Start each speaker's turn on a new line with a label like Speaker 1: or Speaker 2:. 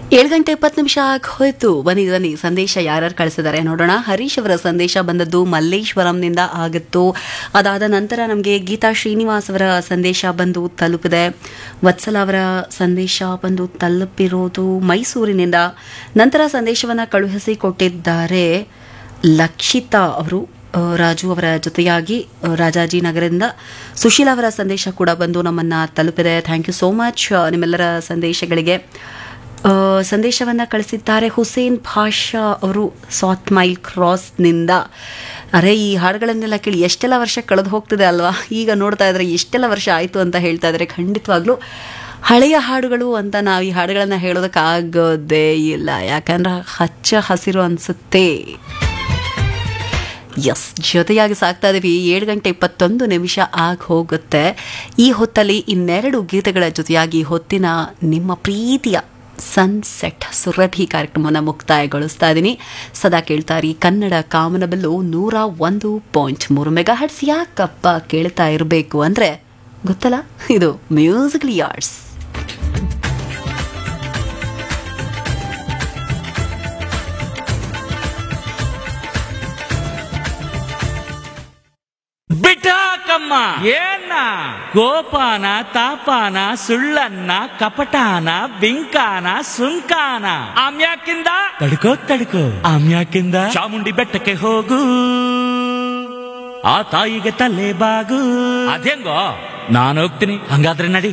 Speaker 1: 7 ಗಂಟೆ 20 ನಿಮಿಷ ಹೋಯ್ತು. ಬನ್ನಿ ಸಂದೇಶ ಯಾರ್ಯಾರು ಕಳಿಸಿದ್ದಾರೆ ನೋಡೋಣ. ಹರೀಶ್ ಅವರ ಸಂದೇಶ ಬಂದದ್ದು ಮಲ್ಲೇಶ್ವರಂನಿಂದ ಆಗಿತ್ತು. ಅದಾದ ನಂತರ ನಮಗೆ ಗೀತಾ ಶ್ರೀನಿವಾಸ್ ಅವರ ಸಂದೇಶ ಬಂದು ತಲುಪಿದೆ. ವತ್ಸಲ ಅವರ ಸಂದೇಶ ಬಂದು ತಲುಪಿರೋದು ಮೈಸೂರಿನಿಂದ. ನಂತರ ಸಂದೇಶವನ್ನು ಕಳುಹಿಸಿಕೊಟ್ಟಿದ್ದಾರೆ ಲಕ್ಷಿತಾ ಅವರು ರಾಜು ಅವರ ಜೊತೆಯಾಗಿ ರಾಜಾಜಿನಗರದಿಂದ. ಸುಶೀಲಾ ಅವರ ಸಂದೇಶ ಕೂಡ ಬಂದು ನಮ್ಮನ್ನು ತಲುಪಿದೆ. ಥ್ಯಾಂಕ್ ಯು ಸೋ ಮಚ್ ನಿಮ್ಮೆಲ್ಲರ ಸಂದೇಶಗಳಿಗೆ. ಸಂದೇಶವನ್ನು ಕಳಿಸಿದ್ದಾರೆ ಹುಸೇನ್ ಭಾಷಾ ಅವರು ಸಾತ್ ಮೈಲ್ ಕ್ರಾಸ್ನಿಂದ. ಅರೆ, ಈ ಹಾಡುಗಳನ್ನೆಲ್ಲ ಕೇಳಿ ಎಷ್ಟೆಲ್ಲ ವರ್ಷ ಕಳೆದು ಹೋಗ್ತಿದೆ ಅಲ್ವಾ. ಈಗ ನೋಡ್ತಾ ಇದ್ರೆ ಎಷ್ಟೆಲ್ಲ ವರ್ಷ ಆಯಿತು ಅಂತ ಹೇಳ್ತಾ ಇದ್ದಾರೆ. ಖಂಡಿತವಾಗ್ಲೂ ಹಳೆಯ ಹಾಡುಗಳು ಅಂತ ನಾವು ಈ ಹಾಡುಗಳನ್ನು ಹೇಳೋದಕ್ಕಾಗೋದೇ ಇಲ್ಲ, ಯಾಕಂದ್ರೆ ಹಚ್ಚ ಹಸಿರು ಅನಿಸುತ್ತೆ. ಎಸ್, ಜೊತೆಯಾಗಿ ಸಾಕ್ತಾ ಇದ್ದೀವಿ. 7 ಗಂಟೆ 21 ನಿಮಿಷ ಆಗಿ ಹೋಗುತ್ತೆ. ಈ ಹೊತ್ತಲ್ಲಿ ಇನ್ನೆರಡು ಗೀತೆಗಳ ಜೊತೆಯಾಗಿ ಹೊತ್ತಿನ ನಿಮ್ಮ ಪ್ರೀತಿಯ ಸನ್ಸೆಟ್ ಸುರಭಿ ಕಾರ್ಯಕ್ರಮವನ್ನು ಮುಕ್ತಾಯಗೊಳಿಸ್ತಾ ಇದ್ದೀನಿ. ಸದಾ ಕೇಳ್ತಾರಿ ಕನ್ನಡ ಕಾಮನಬಿಲ್ಲು 101.3 ಮೆಗಾಹರ್ಟ್ಸ್. ಯಾಕಪ್ಪ ಕೇಳ್ತಾ ಇರಬೇಕು ಅಂದರೆ ಗೊತ್ತಲ್ಲ, ಇದು ಮ್ಯೂಸಿಕಲ್ ಯಾರ್ಡ್ಸ್.
Speaker 2: ಬಿಟ್ಟಾಕಮ್ಮ ಏನ ಗೋಪಾನ ತಾಪಾನ ಸುಳ್ಳನ್ನ ಕಪಟಾನ ಬಿಂಕಾನ ಸುಂಕಾನ ಆಮ್ಯಾಕಿಂದ ತಡ್ಕೋ ಆಮ್ಯಾಕಿಂದ ಚಾಮುಂಡಿ ಬೆಟ್ಟಕ್ಕೆ ಹೋಗು, ಆ ತಾಯಿಗೆ ತಲೆ ಬಾಗು. ಅದೇಂಗೋ ನಾನು ಹೋಗ್ತೀನಿ, ಹಂಗಾದ್ರೆ ನಡಿ.